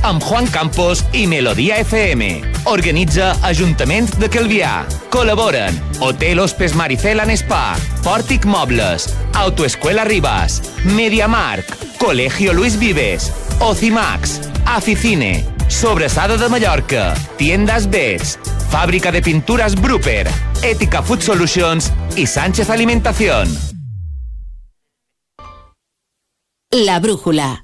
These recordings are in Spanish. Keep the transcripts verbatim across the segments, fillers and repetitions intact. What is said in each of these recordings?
amb Juan Campos i Melodia F M. Organitza Ajuntament de Calvià. Col·laboren Hotel Hospes Maricel and Spa, Pòrtic Mobles, Autoescuela Ribas, MediaMarkt, Colegio Luis Vives, Ocimax, Aficine, Sobrasada de Mallorca, Tiendas Bets, Fábrica de Pinturas Bruper, Ética Food Solutions y Sánchez Alimentación. La brújula.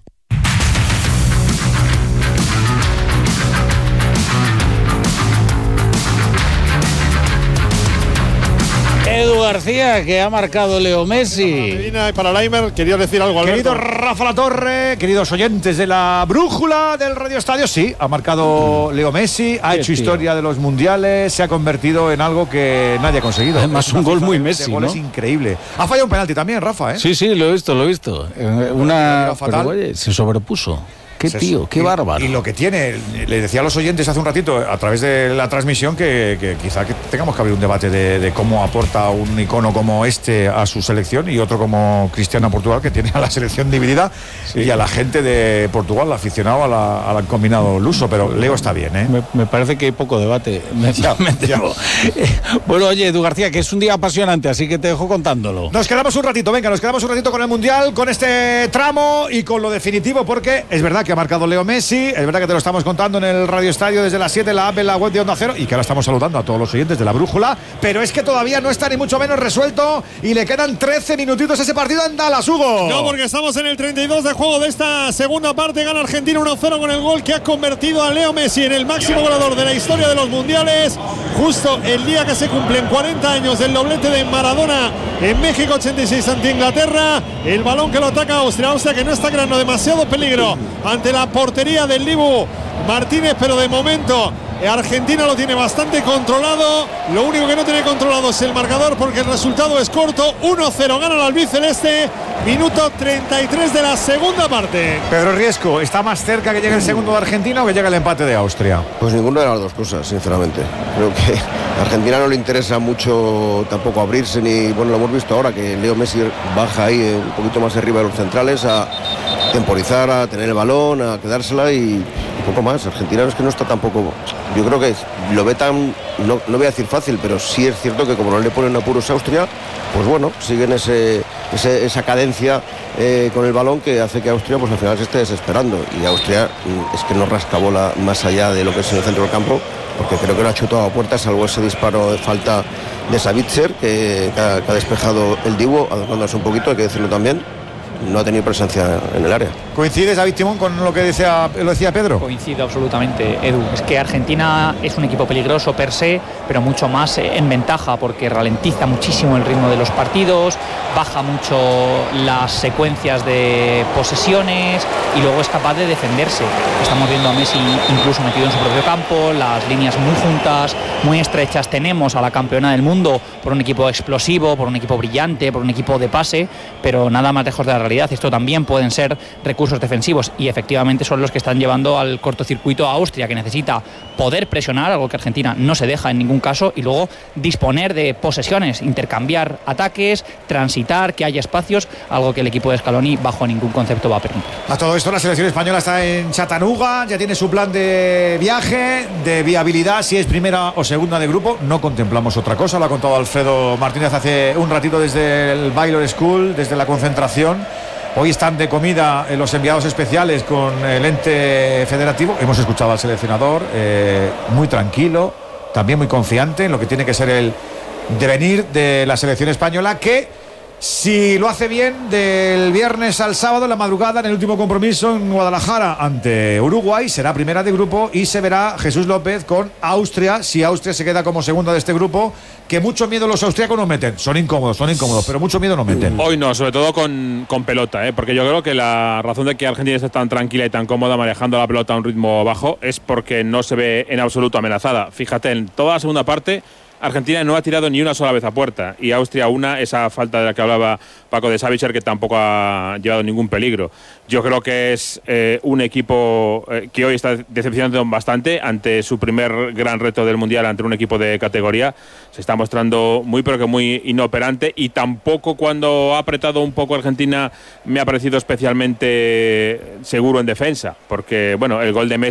Edu García, que ha marcado Leo Messi. Y para Laimer, ¿querías decir algo, Alberto? Querido Rafa Latorre, queridos oyentes de la brújula del Radio Estadio, sí, ha marcado Leo Messi, ha hecho historia de los mundiales, se ha convertido en algo que nadie ha conseguido. Además, un gol muy Messi, ¿no? Es increíble. Ha fallado un penalti también, Rafa, ¿eh? Sí, sí, lo he visto, lo he visto. Una... Pero, oye, se sobrepuso. Qué tío, qué bárbaro. Y, y lo que tiene, le decía a los oyentes hace un ratito, a través de la transmisión, que, que quizá que tengamos que abrir un debate de, de cómo aporta un icono como este a su selección y otro como Cristiano a Portugal, que tiene a la selección dividida, sí, y a la gente de Portugal, el aficionado al la, combinado luso. Pero Leo está bien, ¿eh? Me, me parece que hay poco debate. Me, ya, me ya. Bueno, oye, Edu García, que es un día apasionante, así que te dejo contándolo. Nos quedamos un ratito, venga, nos quedamos un ratito con el Mundial, con este tramo y con lo definitivo, porque es verdad que ha marcado Leo Messi, es verdad que te lo estamos contando en el Radio Estadio desde las siete, la app, en la web de Onda Cero, y que ahora estamos saludando a todos los oyentes de la brújula, pero es que todavía no está ni mucho menos resuelto y le quedan trece minutitos a ese partido en Dallas, Hugo. No, porque estamos en el treinta y dos de juego de esta segunda parte. Gana Argentina uno cero con el gol que ha convertido a Leo Messi en el máximo goleador de la historia de los mundiales, justo el día que se cumplen cuarenta años del doblete de Maradona en México ochenta y seis ante Inglaterra. El balón que lo ataca Austria, Austria que no está creando demasiado peligro ante la portería del Dibu Martínez, pero de momento Argentina lo tiene bastante controlado. Lo único que no tiene controlado es el marcador, porque el resultado es corto. uno cero gana el albiceleste, minuto treinta y tres de la segunda parte. Pedro Riesco, ¿está más cerca que llegue el segundo de Argentina o que llegue el empate de Austria? Pues ninguna de las dos cosas, sinceramente. Creo que a Argentina no le interesa mucho tampoco abrirse, ni, bueno, lo hemos visto ahora, que Leo Messi baja ahí un poquito más arriba de los centrales a temporizar, a tener el balón, a quedársela y un poco más. Argentina es que no está tampoco, yo creo que lo ve tan, no, no voy a decir fácil, pero sí es cierto que como no le ponen apuros a Austria, pues bueno, siguen ese, ese, esa cadencia eh, con el balón que hace que Austria pues al final se esté desesperando, y Austria es que no rasca bola más allá de lo que es en el centro del campo, porque creo que no ha chutado a puerta, salvo ese disparo de falta de Savitzer que, que, ha, que ha despejado el Dibu, adaptándose un poquito, hay que decirlo también. No ha tenido presencia en el área. ¿Coincides, David Timón, con lo que decía, lo decía Pedro? Coincido absolutamente, Edu. Es que Argentina es un equipo peligroso per se, pero mucho más en ventaja, porque ralentiza muchísimo el ritmo de los partidos, baja mucho las secuencias de posesiones y luego es capaz de defenderse. Estamos viendo a Messi incluso metido en su propio campo, las líneas muy juntas, muy estrechas. Tenemos a la campeona del mundo por un equipo explosivo, por un equipo brillante, por un equipo de pase, pero nada más lejos de la realidad. Esto también pueden ser recursos defensivos, y efectivamente son los que están llevando al cortocircuito a Austria, que necesita poder presionar, algo que Argentina no se deja en ningún caso, y luego disponer de posesiones, intercambiar ataques, transitar, que haya espacios, algo que el equipo de Scaloni bajo ningún concepto va a permitir. A todo esto la selección española está en Chattanooga, ya tiene su plan de viaje, de viabilidad, si es primera o segunda de grupo. No contemplamos otra cosa, lo ha contado Alfredo Martínez hace un ratito desde el Baylor School, desde la concentración. Hoy están de comida eh, los enviados especiales con el ente federativo. Hemos escuchado al seleccionador eh, muy tranquilo, también muy confiante en lo que tiene que ser el devenir de la selección española, que si lo hace bien, del viernes al sábado, en la madrugada, en el último compromiso en Guadalajara ante Uruguay, será primera de grupo y se verá Jesús López con Austria, si Austria se queda como segunda de este grupo, que mucho miedo los austríacos nos meten. Son incómodos, son incómodos, pero mucho miedo nos meten. Hoy no, sobre todo con, con pelota, ¿eh? Porque yo creo que la razón de que Argentina esté tan tranquila y tan cómoda manejando la pelota a un ritmo bajo es porque no se ve en absoluto amenazada. Fíjate, en toda la segunda parte Argentina no ha tirado ni una sola vez a puerta, y Austria una, esa falta de la que hablaba Paco de Savitzer, que tampoco ha llevado ningún peligro. Yo creo que es eh, un equipo eh, que hoy está decepcionando bastante ante su primer gran reto del Mundial, ante un equipo de categoría. Se está mostrando muy pero que muy inoperante, y tampoco cuando ha apretado un poco Argentina me ha parecido especialmente seguro en defensa, porque bueno, el gol de Messi